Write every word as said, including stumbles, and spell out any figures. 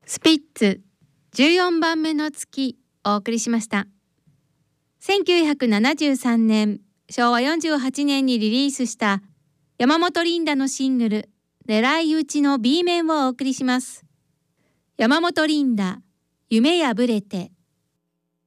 スピッツじゅうよんばんめの月お送りしました。せんきゅうひゃくななじゅうさんねん、しょうわよんじゅうはちねんにリリースした山本リンダのシングル狙い撃ちの B 面をお送りします。山本リンダ、夢破れて。